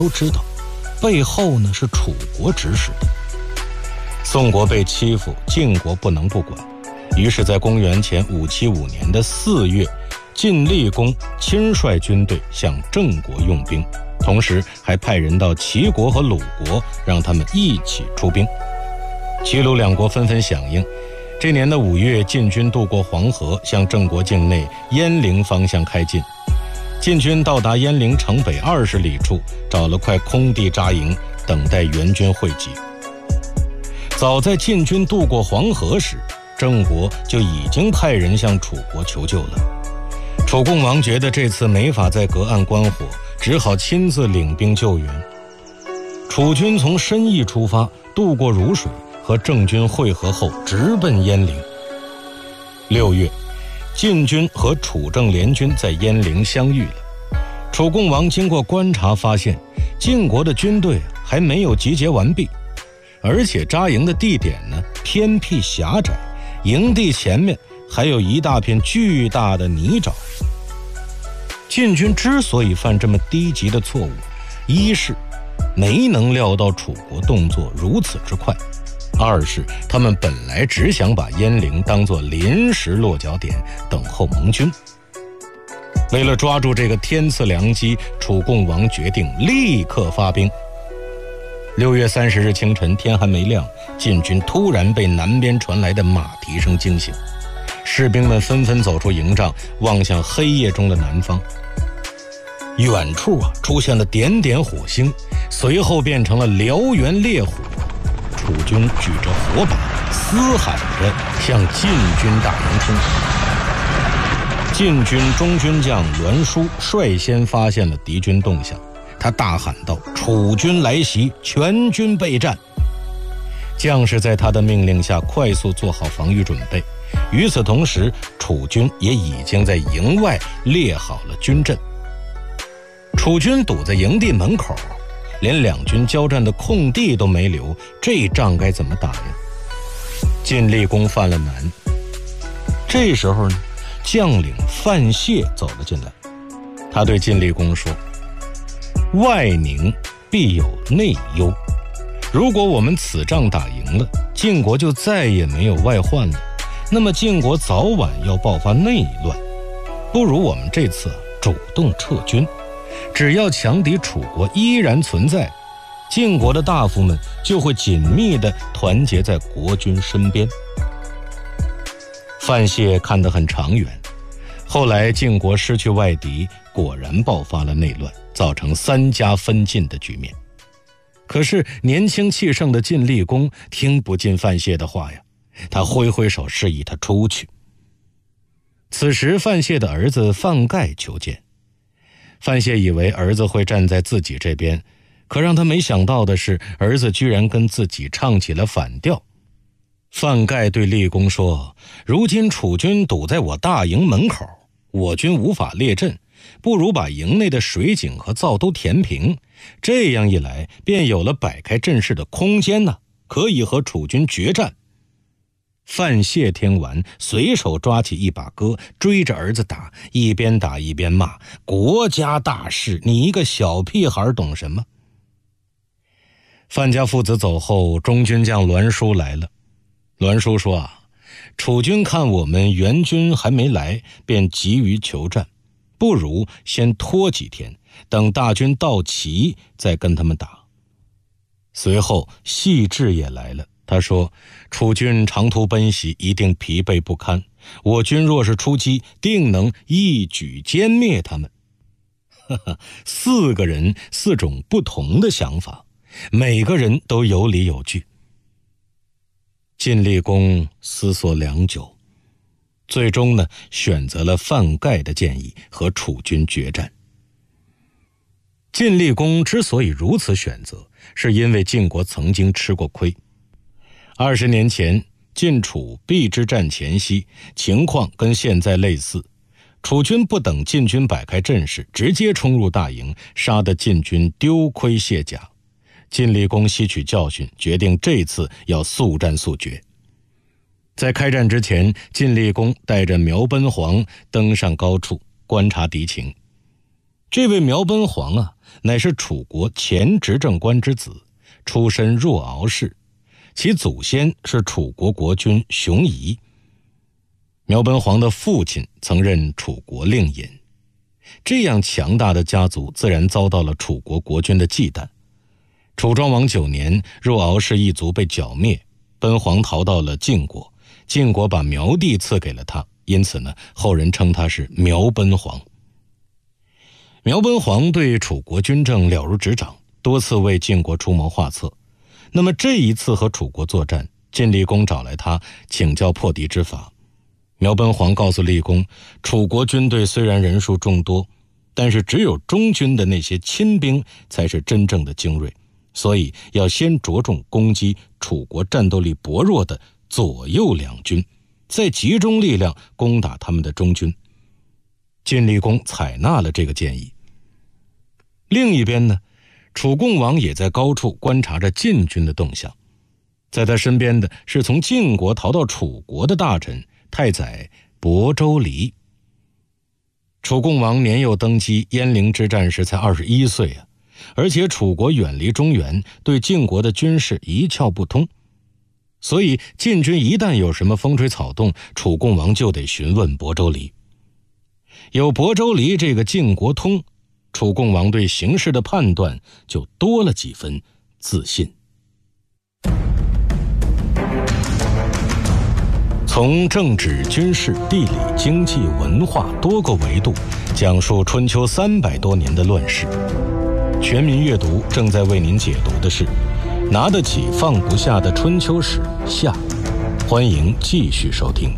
都知道，背后呢是楚国指使的。宋国被欺负，晋国不能不管，于是在公元前575年的4月，晋厉公亲率军队向郑国用兵，同时还派人到齐国和鲁国，让他们一起出兵。齐鲁两国纷纷响应。这年的5月，晋军渡过黄河，向郑国境内鄢陵方向开进。晋军到达鄢陵城北20里处，找了块空地扎营，等待援军汇集。早在晋军渡过黄河时，郑国就已经派人向楚国求救了。楚共王觉得这次没法在隔岸观火，只好亲自领兵救援。楚军从申邑出发，渡过汝水，和郑军会合后直奔鄢陵。6月，晋军和楚郑联军在鄢陵相遇了。楚共王经过观察发现，晋国的军队还没有集结完毕，而且扎营的地点呢偏僻狭窄，营地前面还有一大片巨大的泥沼。晋军之所以犯这么低级的错误，一是没能料到楚国动作如此之快，二是他们本来只想把鄢陵当作临时落脚点，等候盟军。为了抓住这个天赐良机，楚共王决定立刻发兵。6月30日清晨，天还没亮，晋军突然被南边传来的马蹄声惊醒，士兵们纷纷走出营帐，望向黑夜中的南方。远处出现了点点火星，随后变成了燎原烈火。楚军举着火把，嘶喊着向晋军大营冲击。晋军中军将栾书率先发现了敌军动向，他大喊道：“楚军来袭，全军备战！”将士在他的命令下快速做好防御准备。与此同时，楚军也已经在营外列好了军阵。楚军堵在营地门口，连两军交战的空地都没留，这仗该怎么打呀？晋厉公犯了难。这时候呢，将领范谢走了进来，他对晋厉公说：“外宁必有内忧，如果我们此仗打赢了，晋国就再也没有外患了，那么晋国早晚要爆发内乱，不如我们这次主动撤军。只要强敌楚国依然存在，晋国的大夫们就会紧密地团结在国君身边。”范谢看得很长远，后来晋国失去外敌，果然爆发了内乱，造成3家分晋的局面。可是年轻气盛的晋厉公听不进范谢的话呀，他挥挥手示意他出去。此时范谢的儿子范盖求见，范谢以为儿子会站在自己这边，可让他没想到的是，儿子居然跟自己唱起了反调。范盖对厉公说：“如今楚军堵在我大营门口，我军无法列阵，不如把营内的水井和灶都填平，这样一来便有了摆开阵势的空间呢，可以和楚军决战。”范谢听完，随手抓起一把戈，追着儿子打，一边打一边骂：“国家大事，你一个小屁孩懂什么？”范家父子走后，中军将栾书来了。栾书说：“楚军看我们援军还没来，便急于求战，不如先拖几天，等大军到齐再跟他们打。”随后细致也来了，他说：“楚军长途奔袭，一定疲惫不堪，我军若是出击，定能一举歼灭他们。”4个人4种不同的想法，每个人都有理有据。晋厉公思索良久，最终呢选择了范盖的建议，和楚军决战。晋厉公之所以如此选择，是因为晋国曾经吃过亏。20年前晋楚邲之战前夕，情况跟现在类似，楚军不等晋军摆开阵势，直接冲入大营，杀得晋军丢盔卸甲。晋厉公吸取教训，决定这次要速战速决。在开战之前，晋厉公带着苗奔黄登上高处观察敌情。 这位苗奔黄啊，乃是楚国前执政官之子，出身若敖氏，其祖先是楚国国君熊夷。苗奔黄的父亲曾任楚国令尹，这样强大的家族自然遭到了楚国国君的忌惮。楚庄王9年，若敖氏一族被剿灭，奔黄逃到了晋国，晋国把苗地赐给了他，因此呢，后人称他是苗奔黄。苗奔黄对楚国军政了如指掌，多次为晋国出谋划策。那么这一次和楚国作战，晋厉公找来他请教破敌之法。苗奔黄告诉厉公，楚国军队虽然人数众多，但是只有中军的那些亲兵才是真正的精锐，所以要先着重攻击楚国战斗力薄弱的左右两军，再集中力量攻打他们的中军。晋厉公采纳了这个建议。另一边呢，楚共王也在高处观察着晋军的动向。在他身边的是从晋国逃到楚国的大臣太宰亳州离。楚共王年幼登基，鄢陵之战时才21岁啊，而且楚国远离中原，对晋国的军事一窍不通，所以晋军一旦有什么风吹草动，楚共王就得询问亳州离。有亳州离这个晋国通，楚共王对形势的判断就多了几分自信。从政治、军事、地理、经济、文化多个维度讲述春秋300多年的乱世。全民阅读正在为您解读的是拿得起放不下的春秋史下，欢迎继续收听。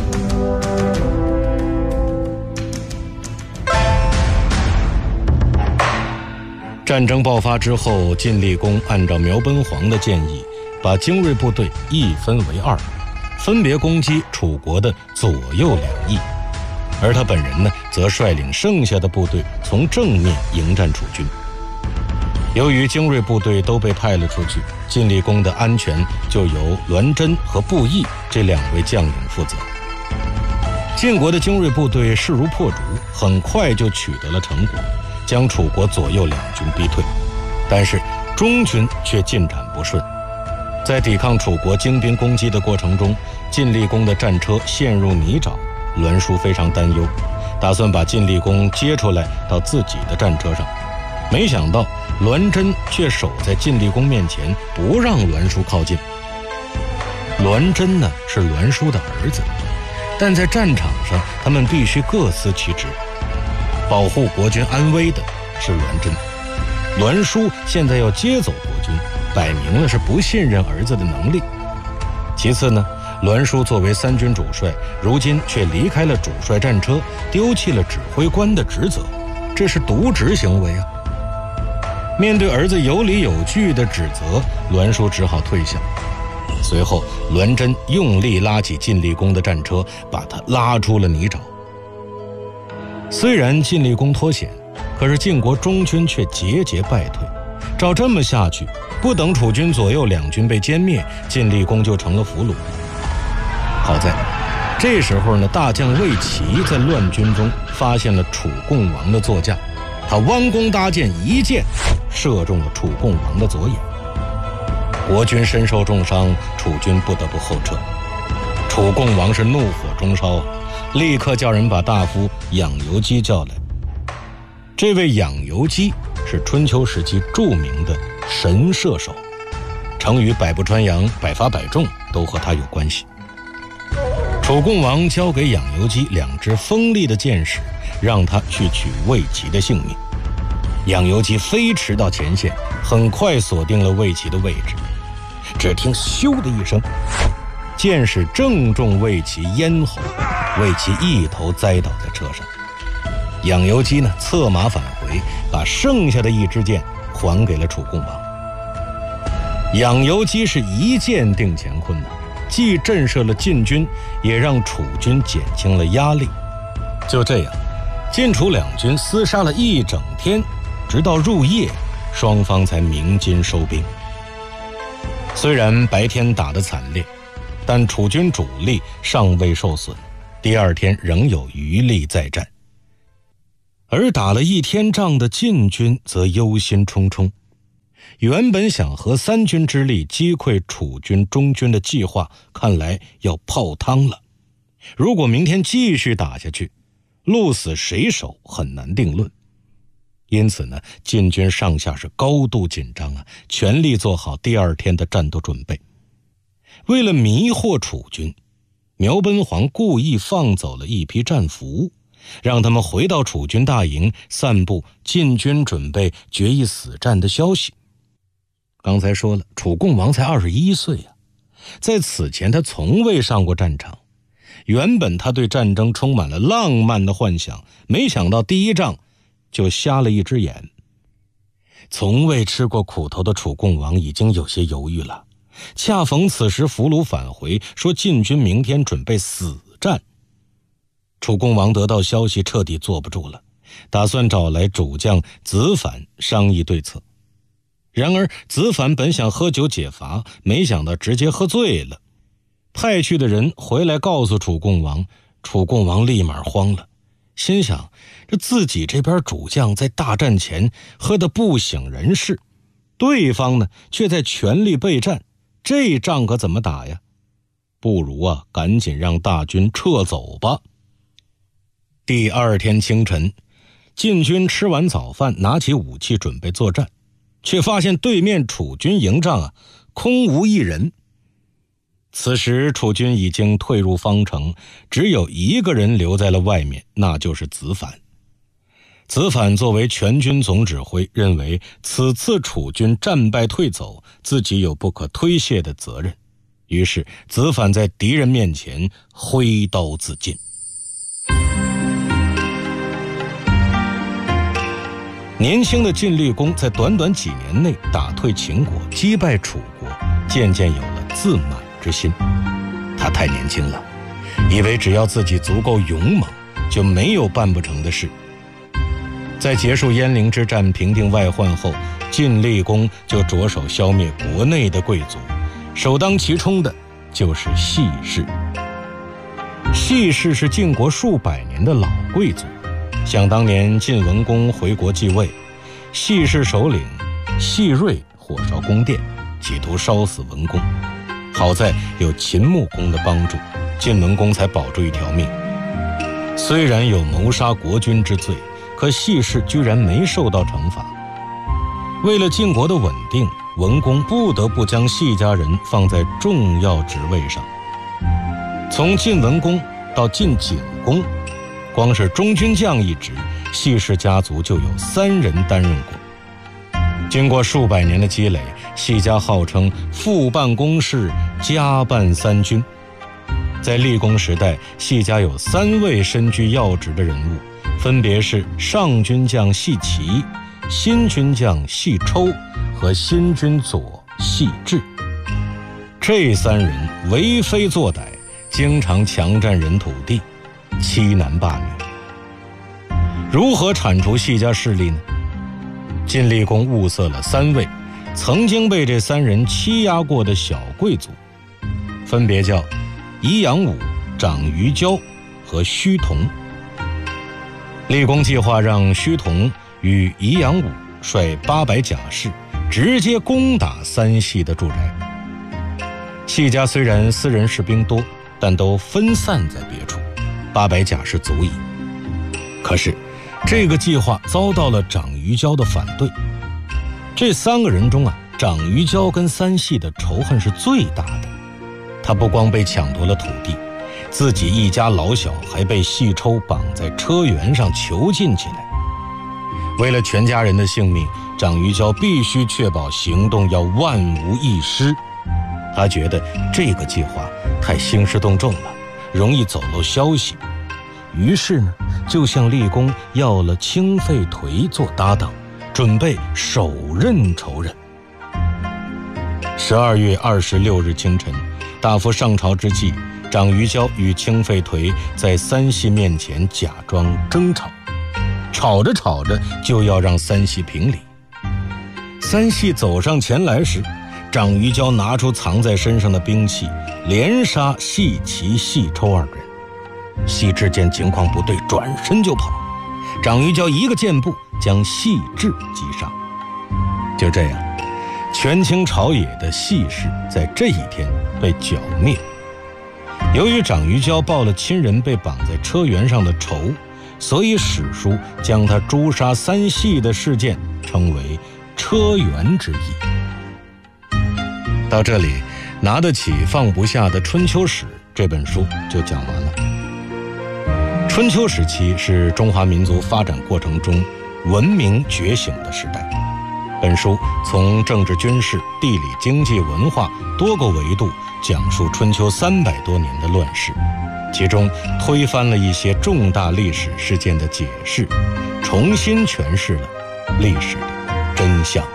战争爆发之后，晋厉公按照苗奔黄的建议，把精锐部队一分为2，分别攻击楚国的左右两翼，而他本人呢，则率领剩下的部队从正面迎战楚军。由于精锐部队都被派了出去，晋厉公的安全就由栾真和布衣这2位将领负责。晋国的精锐部队势如破竹，很快就取得了成果，将楚国左右两军逼退，但是中军却进展不顺。在抵抗楚国精兵攻击的过程中，晋厉公的战车陷入泥沼，栾书非常担忧，打算把晋厉公接出来到自己的战车上。没想到栾真却守在晋厉公面前，不让栾书靠近。栾真呢，是栾书的儿子，但在战场上他们必须各司其职。保护国军安危的是栾真，栾书现在要接走国军，摆明了是不信任儿子的能力。其次呢，栾书作为3军主帅，如今却离开了主帅战车，丢弃了指挥官的职责，这是渎职行为啊！面对儿子有理有据的指责，栾书只好退下。随后栾真用力拉起晋厉公的战车，把他拉出了泥沼。虽然晋厉公脱险，可是晋国中军却节节败退。照这么下去，不等楚军左右两军被歼灭，晋厉公就成了俘虏。好在这时候呢，大将魏齐在乱军中发现了楚共王的座驾，他弯弓搭箭，一箭射中了楚共王的左眼。国军身受重伤，楚军不得不后撤。楚共王是怒火中烧，立刻叫人把大夫养由基叫来。这位养由基是春秋时期著名的神射手，成语百步穿杨、百发百中都和他有关系。楚共王交给养由基2支锋利的箭矢，让他去取魏齐的性命。养由基飞驰到前线，很快锁定了魏齐的位置。只听咻的一声，箭矢正中魏齐咽喉，魏齐一头栽倒在车上。养由基呢，策马返回，把剩下的1支箭还给了楚共王。养由基是一箭定乾坤的，既震慑了晋军，也让楚军减轻了压力。就这样，晋楚两军厮杀了一整天，直到入夜，双方才鸣金收兵。虽然白天打得惨烈，但楚军主力尚未受损，第2天仍有余力再战。 而打了1天仗的晋军则忧心忡忡，原本想和3军之力击溃楚军、中军的计划，看来要泡汤了。如果明天继续打下去，鹿死谁手很难定论。因此呢，晋军上下是高度紧张啊，全力做好第2天的战斗准备。为了迷惑楚军，苗奔黄故意放走了一批战俘，让他们回到楚军大营散布晋军准备决一死战的消息。刚才说了，楚共王才21岁啊，在此前他从未上过战场，原本他对战争充满了浪漫的幻想，没想到第1仗就瞎了一只眼。从未吃过苦头的楚共王已经有些犹豫了，恰逢此时俘虏返回，说晋军明天准备死战。楚共王得到消息彻底坐不住了，打算找来主将子反商议对策。然而子反本想喝酒解乏，没想到直接喝醉了。派去的人回来告诉楚共王，楚共王立马慌了，心想这自己这边主将在大战前喝得不省人事，对方呢却在全力备战，这仗可怎么打呀？不如赶紧让大军撤走吧。第2天清晨，晋军吃完早饭，拿起武器准备作战，却发现对面楚军营帐空无一人。此时楚军已经退入方城，只有1个人留在了外面，那就是子反。子反作为全军总指挥，认为此次楚军战败退走，自己有不可推卸的责任，于是子反在敌人面前挥刀自尽。年轻的晋厉公在短短几年内打退秦国，击败楚国，渐渐有了自满之心。他太年轻了，以为只要自己足够勇猛，就没有办不成的事。在结束鄢陵之战，平定外患后，晋厉公就着手消灭国内的贵族，首当其冲的就是细氏。细氏是晋国数百年的老贵族，想当年晋文公回国继位，细氏首领细锐火烧宫殿，企图烧死文公。好在有秦穆公的帮助，晋文公才保住一条命。虽然有谋杀国君之罪，可细氏居然没受到惩罚。为了晋国的稳定，文公不得不将细家人放在重要职位上。从晋文公到晋景公，光是中军将一职，细氏家族就有3人担任过。经过数百年的积累，细家号称副办公室，家办3军。在厉公时代，细家有3位身居要职的人物，分别是上军将细齐、新军将细抽和新军佐细智。这3人为非作歹，经常强占人土地，欺男霸女。如何铲除细家势力呢？晋厉公物色了3位曾经被这3人欺压过的小贵族，分别叫宜阳武、长于交和胥同。厉公计划让胥同与宜阳武率800甲士直接攻打3系的住宅。细家虽然私人士兵多，但都分散在别处，800甲士足矣。可是这个计划遭到了长于交的反对。这3个人中长于交跟3系的仇恨是最大的。他不光被抢夺了土地，自己一家老小还被细抽绑在车辕上囚禁起来。为了全家人的性命，长于交必须确保行动要万无一失。他觉得这个计划太兴师动众了，容易走漏消息，于是呢，就向厉公要了清费颓做搭档，准备手刃仇人。12月26日清晨，大夫上朝之际，长于交与清费颓在3系面前假装争吵，吵着吵着就要让3系评理。3系走上前来时，长于交拿出藏在身上的兵器，连杀细齐、细抽2人。细智见情况不对，转身就跑。 长于蛟一个箭步将细致击杀。就这样，权倾朝野的细氏在这一天被剿灭。由于长于蛟报了亲人被绑在车辕上的仇，所以史书将他诛杀三系的事件称为车辕之役。到这里，拿得起放不下的春秋史这本书就讲完了。春秋时期是中华民族发展过程中文明觉醒的时代。本书从政治、军事、地理、经济、文化多个维度讲述春秋300多年的乱世，其中推翻了一些重大历史事件的解释，重新诠释了历史的真相。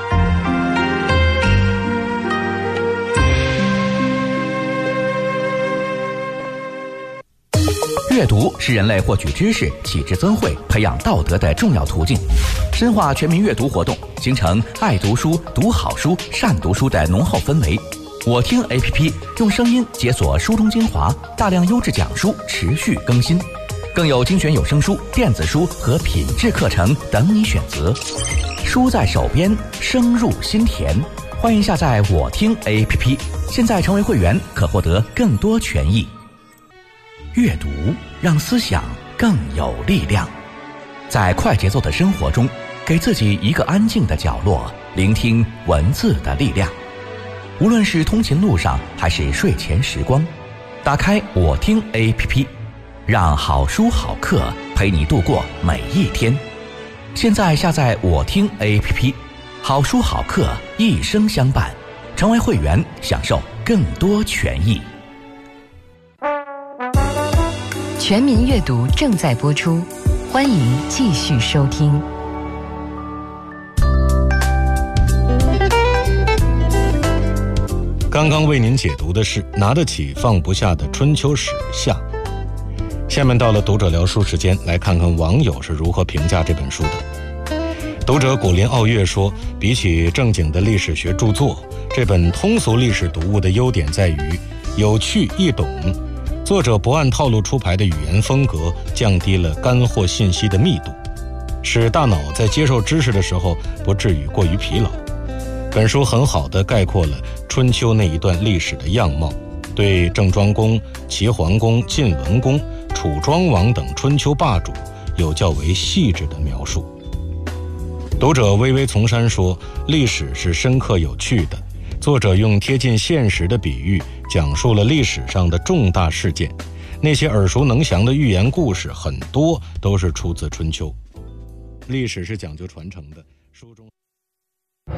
阅读是人类获取知识、启智增慧、培养道德的重要途径。深化全民阅读活动，形成爱读书、读好书、善读书的浓厚氛围。我听 APP 用声音解锁书中精华，大量优质讲书持续更新，更有精选有声书、电子书和品质课程等你选择。书在手边，声入心田。欢迎下载我听 APP， 现在成为会员可获得更多权益。阅读让思想更有力量。在快节奏的生活中，给自己一个安静的角落，聆听文字的力量。无论是通勤路上还是睡前时光，打开我听 APP， 让好书好课陪你度过每一天。现在下载我听 APP， 好书好课一生相伴。成为会员，享受更多权益。 全民阅读正在播出，欢迎继续收听。 刚刚为您解读的是拿得起放不下的春秋史下。下面到了读者聊书时间，来看看网友是如何评价这本书的。读者古林傲月说，比起正经的历史学著作，这本通俗历史读物的优点在于有趣易懂，作者不按套路出牌的语言风格降低了干货信息的密度，使大脑在接受知识的时候不至于过于疲劳。本书很好地概括了春秋那一段历史的样貌，对郑庄公、齐桓公、晋文公、楚庄王等春秋霸主有较为细致的描述。读者微微从山说，历史是深刻有趣的，作者用贴近现实的比喻讲述了历史上的重大事件，那些耳熟能详的寓言故事很多都是出自春秋。历史是讲究传承的，书中